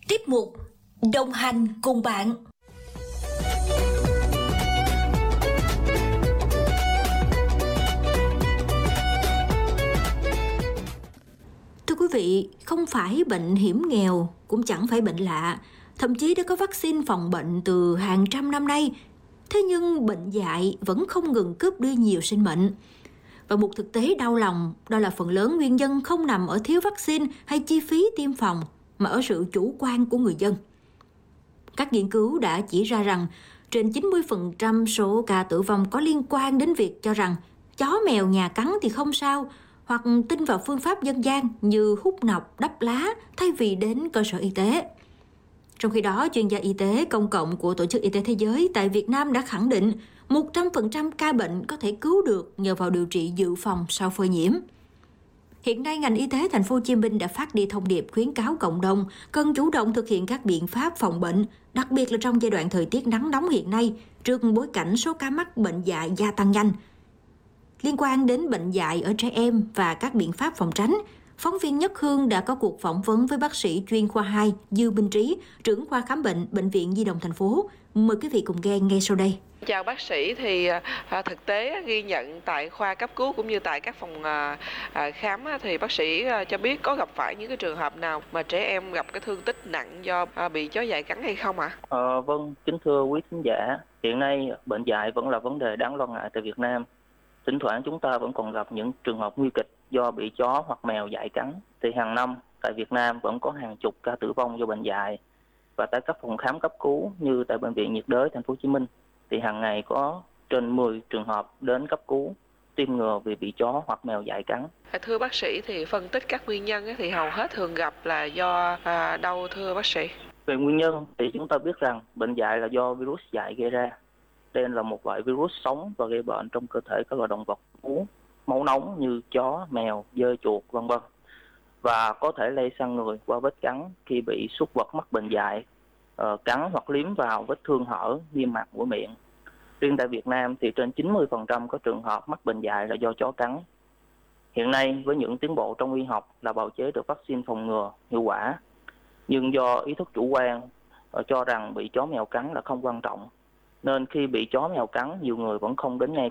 Tiếp mục đồng hành cùng bạn. Thưa quý vị, không phải bệnh hiểm nghèo, cũng chẳng phải bệnh lạ, thậm chí đã có vaccine phòng bệnh từ hàng trăm năm nay. Thế nhưng bệnh dại vẫn không ngừng cướp đi nhiều sinh mệnh. Và một thực tế đau lòng, đó là phần lớn nguyên nhân không nằm ở thiếu vaccine hay chi phí tiêm phòng, mà ở sự chủ quan của người dân. Các nghiên cứu đã chỉ ra rằng trên 90% số ca tử vong có liên quan đến việc cho rằng chó mèo nhà cắn thì không sao, hoặc tin vào phương pháp dân gian như hút nọc, đắp lá thay vì đến cơ sở y tế. Trong khi đó, chuyên gia y tế công cộng của Tổ chức Y tế Thế giới tại Việt Nam đã khẳng định 100% ca bệnh có thể cứu được nhờ vào điều trị dự phòng sau phơi nhiễm. Hiện nay, ngành y tế thành phố Hồ Chí Minh đã phát đi thông điệp khuyến cáo cộng đồng cần chủ động thực hiện các biện pháp phòng bệnh, đặc biệt là trong giai đoạn thời tiết nắng nóng hiện nay, trước bối cảnh số ca mắc bệnh dại gia tăng nhanh. Liên quan đến bệnh dại ở trẻ em và các biện pháp phòng tránh, phóng viên Nhất Hương đã có cuộc phỏng vấn với bác sĩ chuyên khoa 2 Dư Minh Trí, trưởng khoa khám bệnh Bệnh viện Nhi đồng thành phố. Mời quý vị cùng nghe ngay sau đây. Chào bác sĩ, thì thực tế ghi nhận tại khoa cấp cứu cũng như tại các phòng khám thì bác sĩ cho biết có gặp phải những cái trường hợp nào mà trẻ em gặp cái thương tích nặng do bị chó dại cắn hay không ạ? Vâng, kính thưa quý khán giả, hiện nay bệnh dại vẫn là vấn đề đáng lo ngại tại Việt Nam. Thỉnh thoảng chúng ta vẫn còn gặp những trường hợp nguy kịch do bị chó hoặc mèo dại cắn. Thì hàng năm tại Việt Nam vẫn có hàng chục ca tử vong do bệnh dại. Và tại các phòng khám cấp cứu như tại Bệnh viện Nhiệt đới thành phố Hồ Chí Minh thì hàng ngày có trên 10 trường hợp đến cấp cứu tiêm ngừa vì bị chó hoặc mèo dại cắn. Thưa bác sĩ, thì phân tích các nguyên nhân thì hầu hết thường gặp là do đâu thưa bác sĩ? Về nguyên nhân thì chúng ta biết rằng bệnh dại là do virus dại gây ra. Đây là một loại virus sống và gây bệnh trong cơ thể các loài động vật uống máu nóng như chó, mèo, dơi, chuột, v.v. và có thể lây sang người qua vết cắn khi bị súc vật mắc bệnh dại cắn hoặc liếm vào vết thương hở, niêm mạc mũi miệng. Riêng tại Việt Nam thì trên 90% có trường hợp mắc bệnh dại là do chó cắn. Hiện nay với những tiến bộ trong y học là bào chế được vaccine phòng ngừa hiệu quả, nhưng do ý thức chủ quan cho rằng bị chó mèo cắn là không quan trọng, nên khi bị chó mèo cắn nhiều người vẫn không đến ngay